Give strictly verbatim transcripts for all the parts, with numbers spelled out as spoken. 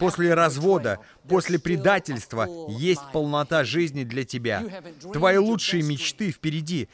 После развода, после предательства есть полнота жизни для тебя. Твои лучшие мечты впереди.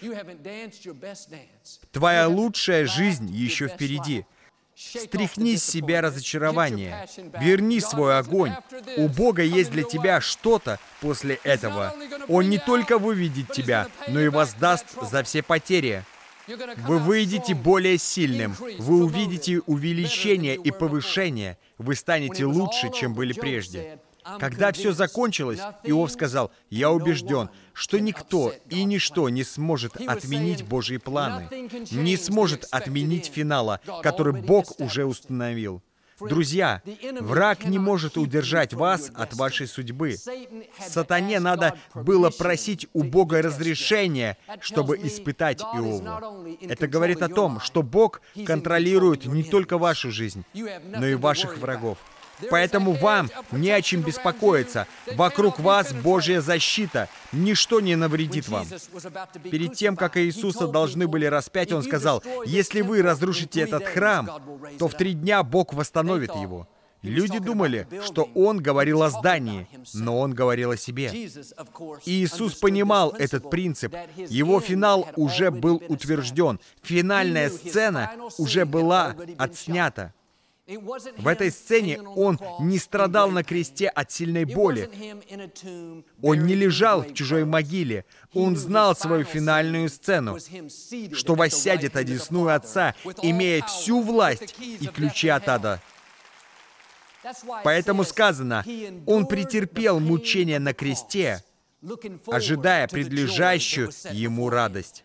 Твоя лучшая жизнь еще впереди. Стряхни с себя разочарование. Верни свой огонь. У Бога есть для тебя что-то после этого. Он не только выведет тебя, но и воздаст за все потери. Вы выйдете более сильным. Вы увидите увеличение и повышение. Вы станете лучше, чем были прежде. Когда все закончилось, Иов сказал: «Я убежден, что никто и ничто не сможет отменить Божьи планы, не сможет отменить финала, который Бог уже установил». Друзья, враг не может удержать вас от вашей судьбы. Сатане надо было просить у Бога разрешения, чтобы испытать Иова. Это говорит о том, что Бог контролирует не только вашу жизнь, но и ваших врагов. Поэтому вам не о чем беспокоиться. Вокруг вас Божья защита. Ничто не навредит вам. Перед тем, как Иисуса должны были распять, Он сказал: «Если вы разрушите этот храм, то в три дня Бог восстановит его». Люди думали, что Он говорил о здании, но Он говорил о себе. И Иисус понимал этот принцип. Его финал уже был утвержден. Финальная сцена уже была отснята. В этой сцене Он не страдал на кресте от сильной боли. Он не лежал в чужой могиле. Он знал свою финальную сцену, что воссядет одесную Отца, имея всю власть и ключи от ада. Поэтому сказано: Он претерпел мучения на кресте, ожидая предлежащую Ему радость.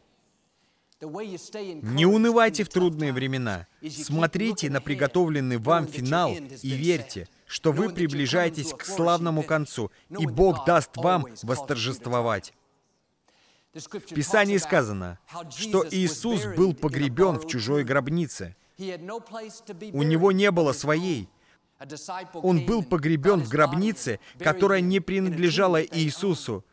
Не унывайте в трудные времена. Смотрите на приготовленный вам финал и верьте, что вы приближаетесь к славному концу, и Бог даст вам восторжествовать. В Писании сказано, что Иисус был погребен в чужой гробнице. У Него не было своей. Он был погребен в гробнице, которая не принадлежала Иисусу.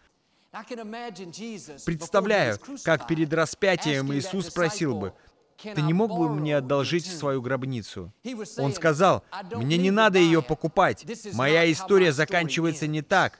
Представляю, как перед распятием Иисус спросил бы: «Ты не мог бы мне одолжить свою гробницу?» Он сказал: «Мне не надо ее покупать. Моя история заканчивается не так.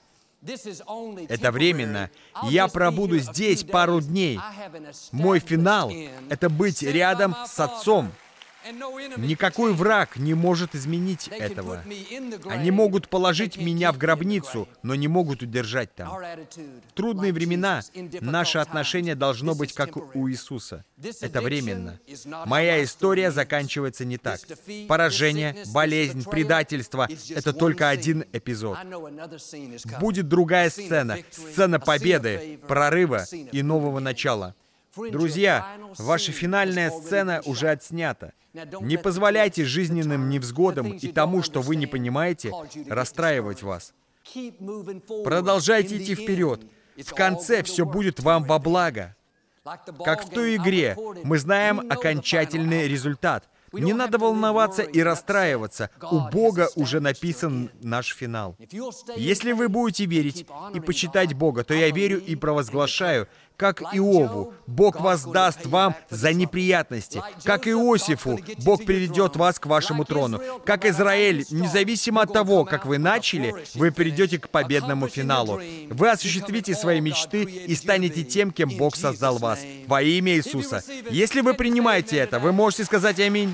Это временно. Я пробуду здесь пару дней. Мой финал — это быть рядом с Отцом. Никакой враг не может изменить этого. Они могут положить меня в гробницу, но не могут удержать там». В трудные времена наше отношение должно быть как у Иисуса. Это временно. Моя история заканчивается не так. Поражение, болезнь, предательство — это только один эпизод. Будет другая сцена, сцена победы, прорыва и нового начала. Друзья, ваша финальная сцена уже отснята. Не позволяйте жизненным невзгодам и тому, что вы не понимаете, расстраивать вас. Продолжайте идти вперед. В конце все будет вам во благо. Как в той игре, мы знаем окончательный результат. Не надо волноваться и расстраиваться. У Бога уже написан наш финал. Если вы будете верить и почитать Бога, то я верю и провозглашаю, как Иову, Бог воздаст вам за неприятности. Как Иосифу, Бог приведет вас к вашему трону. Как Израиль, независимо от того, как вы начали, вы придете к победному финалу. Вы осуществите свои мечты и станете тем, кем Бог создал вас. Во имя Иисуса. Если вы принимаете это, вы можете сказать аминь.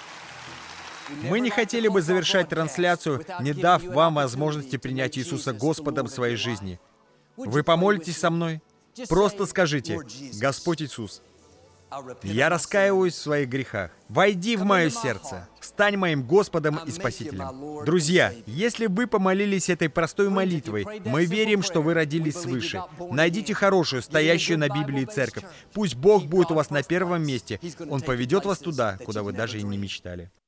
Мы не хотели бы завершать трансляцию, не дав вам возможности принять Иисуса Господом своей жизни. Вы помолитесь со мной? Просто скажите: «Господь Иисус, я раскаиваюсь в своих грехах. Войди в мое сердце. Стань моим Господом и Спасителем». Друзья, если вы помолились этой простой молитвой, мы верим, что вы родились свыше. Найдите хорошую, стоящую на Библии церковь. Пусть Бог будет у вас на первом месте. Он поведет вас туда, куда вы даже и не мечтали.